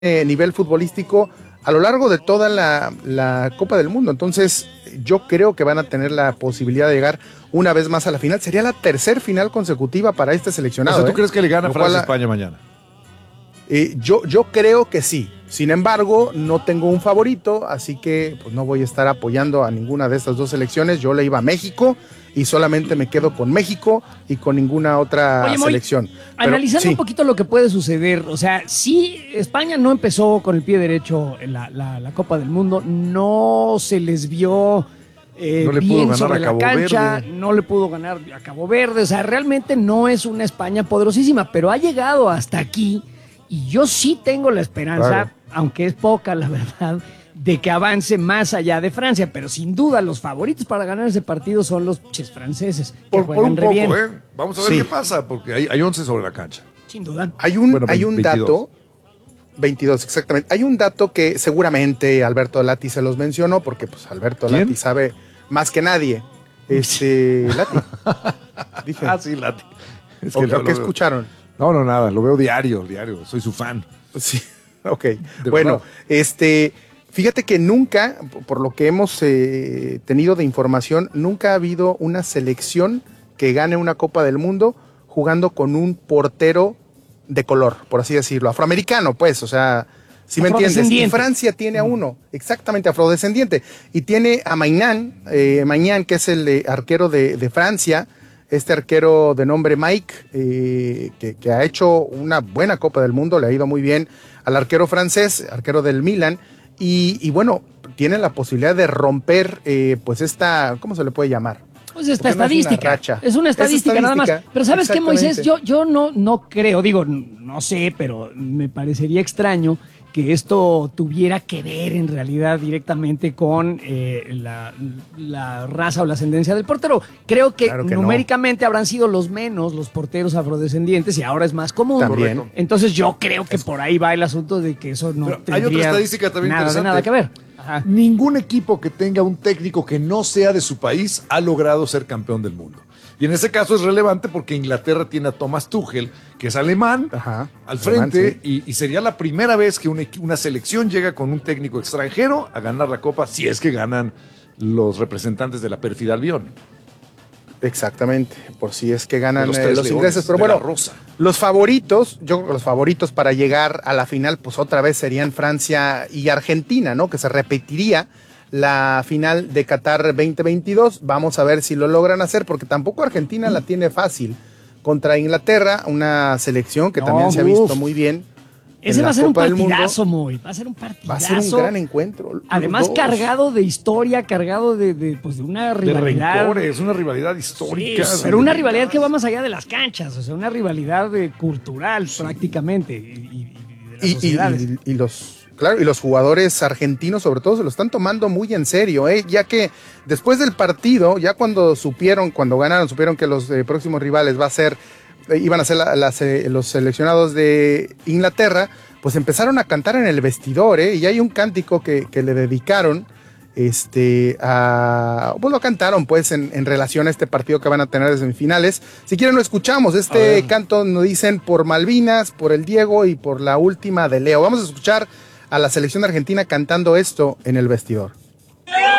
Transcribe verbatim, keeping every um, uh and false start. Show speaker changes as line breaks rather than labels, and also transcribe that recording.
eh, nivel futbolístico a lo largo de toda la, la Copa del Mundo. Entonces yo creo que van a tener la posibilidad de llegar una vez más a la final. Sería la tercer final consecutiva para este seleccionado.
O sea, ¿tú
¿eh?
crees que le gana
Lo
Francia a
cual,
España mañana?
Eh, yo, yo creo que sí. Sin embargo, no tengo un favorito, así que pues, no voy a estar apoyando a ninguna de estas dos selecciones. Yo le iba a México y solamente me quedo con México y con ninguna otra
Oye, Moy,
selección. Pero,
analizando
sí.
un poquito lo que puede suceder, o sea, si España no empezó con el pie derecho en la, la, la Copa del Mundo, no se les vio eh,
no le
bien
pudo ganar
sobre
a
la
Cabo
cancha,
Verde.
no le pudo ganar a Cabo Verde, o sea, realmente no es una España poderosísima, pero ha llegado hasta aquí y yo sí tengo la esperanza,
Claro.
aunque es poca la verdad, de que avance más allá de Francia, pero sin duda los favoritos para ganar ese partido son los ches franceses, que
Por, por
juegan
un
re
poco,
bien.
¿eh? Vamos a ver
Sí.
qué pasa, porque hay, hay once sobre la cancha.
Sin duda.
Hay un,
Bueno,
hay un
veintidós.
dato, veintidós exactamente, hay un dato que seguramente Alberto Lati se los mencionó, porque pues Alberto
¿Quién?
Lati sabe más que nadie. Este, Lati. Dije,
Ah, sí, Lati. Es
¿o
lo-
qué
lo veo.
escucharon?
No, no, nada, lo veo diario, diario, soy su fan.
Sí, ok.
De
Bueno,
verdad.
este, fíjate que nunca, por lo que hemos eh, tenido de información, nunca ha habido una selección que gane una Copa del Mundo jugando con un portero de color, por así decirlo, afroamericano, pues, o sea, si me entiendes. Y
Afrodescendiente.
Francia tiene a uno, exactamente, afrodescendiente, y tiene a Maignan, eh, Maignan, que es el eh, arquero de, de Francia, este arquero de nombre Mike, eh, que, que ha hecho una buena Copa del Mundo, le ha ido muy bien al arquero francés, arquero del Milan, y, y bueno, tiene la posibilidad de romper, eh, pues esta, ¿cómo se le puede llamar?
Pues esta
Porque no es una
estadística.
racha.
Es una
Es
estadística, nada más.
estadística,
Pero ¿sabes qué, Moisés?
exactamente.
Yo, yo no, no creo, digo, no sé, pero me parecería extraño que esto tuviera que ver en realidad directamente con eh, la, la raza o la ascendencia del portero. Creo que,
Claro que no.
numéricamente habrán sido los menos los porteros afrodescendientes y ahora es más común.
También.
Correcto.
Entonces yo creo que por ahí va el asunto de que eso no
Pero hay
tendría
otra estadística también
nada, de
interesante.
nada que ver. Ajá.
Ningún equipo que tenga un técnico que no sea de su país ha logrado ser campeón del mundo. Y en ese caso es relevante porque Inglaterra tiene a Thomas Tuchel, que es alemán,
Ajá,
al
alemán,
frente,
sí.
y, y sería la primera vez que una, una selección llega con un técnico extranjero a ganar la Copa, si es que ganan los representantes de la pérfida Albión.
Exactamente, por si es que ganan
De los
eh,
tres
los
leones,
ingleses. Pero
de la
bueno,
rosa.
los favoritos, yo creo que los favoritos para llegar a la final, pues otra vez serían Francia y Argentina, ¿no? Que se repetiría la final de Qatar veinte veintidós. Vamos a ver si lo logran hacer, porque tampoco Argentina la tiene fácil contra Inglaterra, una selección que
No,
también se ha
uf.
visto muy bien.
Ese
en
va
la
a ser un
Copa del Mundo.
partidazo, muy. Va a ser un partidazo.
Va a ser un gran encuentro. los
Además,
dos.
cargado de historia, cargado de, de, pues, de una
De
rivalidad.
rencores, una rivalidad histórica.
Sí, pero una rivalidad que va más allá de las canchas, o sea, una rivalidad eh, cultural prácticamente y, y- y de las
Y, y-
sociedades.
y- y los claro, y los jugadores argentinos sobre todo se lo están tomando muy en serio, ¿eh? Ya que después del partido, ya cuando supieron, cuando ganaron, supieron que los eh, próximos rivales va a ser, eh, iban a ser la- las, eh, los seleccionados de Inglaterra, pues empezaron a cantar en el vestidor, ¿eh? Y hay un cántico que, que le dedicaron este, a, pues lo cantaron pues en, en relación a este partido que van a tener de semifinales. Si quieren lo escuchamos, este canto nos dicen por Malvinas, por el Diego y por la última de Leo. Vamos a escuchar a la selección argentina cantando esto en el vestidor.